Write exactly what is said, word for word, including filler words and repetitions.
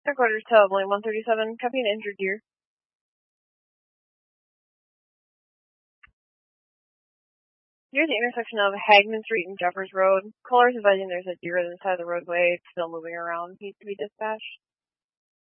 Headquarters to Blame one thirty-seven, copy an injured deer. Near the intersection of Hagman Street and Jeffers Road, callers advising there's a deer on the side of the roadway, still moving around, needs to be dispatched.